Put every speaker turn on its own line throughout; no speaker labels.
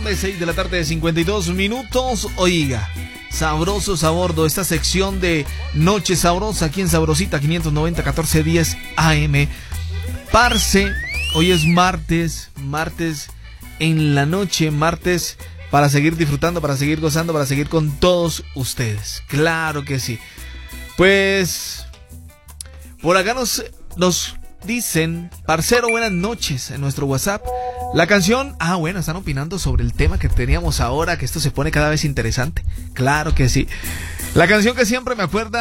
6 de la tarde de 52 minutos. Oiga, sabroso sabordo, esta sección de Noche Sabrosa aquí en Sabrosita 590 1410 AM. Parce, hoy es martes en la noche, martes para seguir disfrutando, para seguir gozando, para seguir con todos ustedes. Claro que sí. Pues por acá nos dicen, parcero, buenas noches en nuestro WhatsApp. La canción, bueno, están opinando sobre el tema que teníamos ahora, que esto se pone cada vez interesante. Claro que sí. La canción que siempre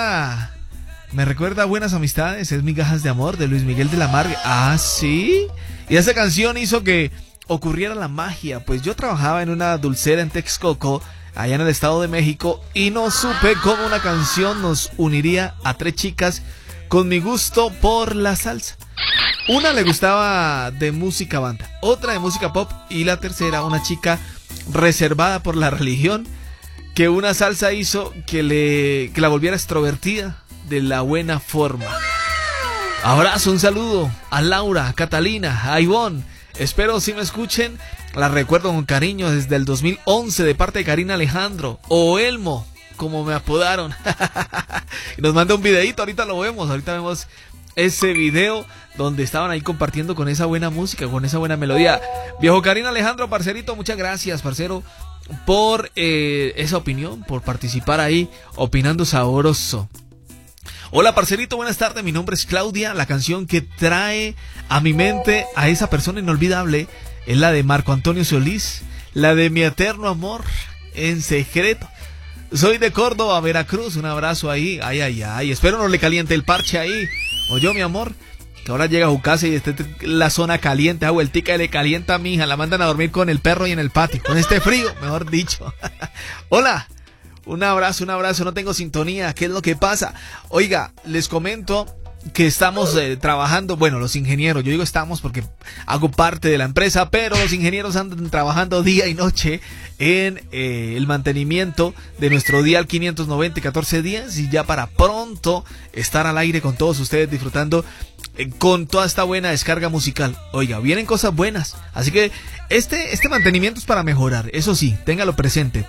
me recuerda a buenas amistades, es Migajas de Amor, de Luis Miguel de la Margue. Sí. Y esa canción hizo que ocurriera la magia, pues yo trabajaba en una dulcera en Texcoco, allá en el Estado de México, y no supe cómo una canción nos uniría a 3 chicas con mi gusto por la salsa. Una le gustaba de música banda, otra de música pop y la tercera una chica reservada por la religión, que una salsa hizo que la volviera extrovertida de la buena forma. Abrazo, un saludo a Laura, a Catalina, a Ivonne. Espero si me escuchen. La recuerdo con cariño desde el 2011 de parte de Karina Alejandro, o Elmo, como me apodaron. Y nos manda un videito, ahorita vemos ese video donde estaban ahí compartiendo con esa buena música, con esa buena melodía. Viejo Karina Alejandro, parcerito, muchas gracias, parcero, por esa opinión, por participar ahí, opinando sabroso. Hola, parcerito, buenas tardes, mi nombre es Claudia. La canción que trae a mi mente a esa persona inolvidable es la de Marco Antonio Solís, la de Mi Eterno Amor en Secreto. Soy de Córdoba, Veracruz, un abrazo ahí. Ay, espero no le caliente el parche ahí. Oyó, mi amor, que ahora llega a su casa y esté la zona caliente, vueltica y le calienta a mi hija, la mandan a dormir con el perro y en el patio, con este frío, mejor dicho. Hola, un abrazo, no tengo sintonía, ¿qué es lo que pasa? Oiga, les comento que estamos trabajando, bueno, los ingenieros, yo digo estamos porque hago parte de la empresa, pero los ingenieros andan trabajando día y noche en el mantenimiento de nuestro dial 590 y 1410, y ya para pronto estar al aire con todos ustedes disfrutando con toda esta buena descarga musical. Oiga, vienen cosas buenas, así que este mantenimiento es para mejorar, eso sí, téngalo presente.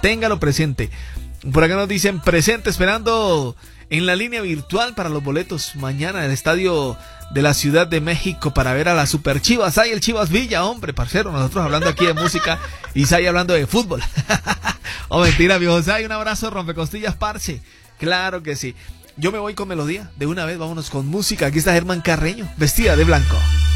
Por acá nos dicen presente, esperando en la línea virtual para los boletos mañana en el estadio de la Ciudad de México para ver a las Super Chivas. Ay, el Chivas Villa, hombre, parcero, nosotros hablando aquí de música y Sai hablando de fútbol. Oh, mentira, viejo Sai, un abrazo, rompecostillas, parce. Claro que sí. Yo me voy con melodía, de una vez vámonos con música. Aquí está Germán Carreño, vestida de blanco.